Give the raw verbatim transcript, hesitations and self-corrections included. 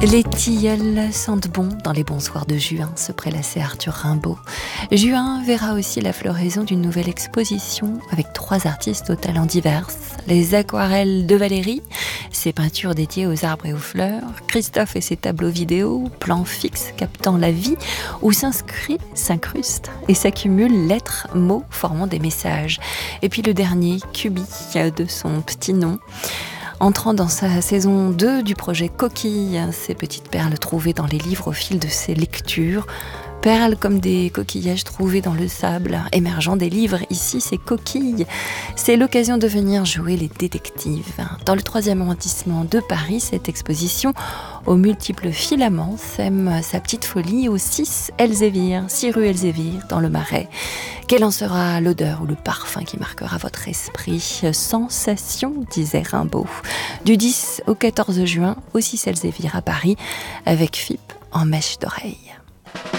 Les tilleuls sentent bon dans les bons soirs de juin, se prélassait Arthur Rimbaud. Juin verra aussi la floraison d'une nouvelle exposition avec trois artistes aux talents divers. Les aquarelles de Valérie, ses peintures dédiées aux arbres et aux fleurs, Christophe et ses tableaux vidéo, plans fixes captant la vie, où s'inscrit, s'incruste et s'accumulent lettres, mots formant des messages. Et puis le dernier, Cubi, de son petit nom. Entrant dans sa saison deux du projet Coquille, ces petites perles trouvées dans les livres au fil de ses lectures, perles comme des coquillages trouvés dans le sable, émergeant des livres, ici c'est coquilles. C'est l'occasion de venir jouer les détectives. Dans le troisième arrondissement de Paris, cette exposition aux multiples filaments sème sa petite folie au six Elzévir, six rue Elzévir, dans le Marais. Quelle en sera l'odeur ou le parfum qui marquera votre esprit? Sensation, disait Rimbaud. Du dix au quatorze juin, au six Elzévir à Paris, avec F I P en mèche d'oreille.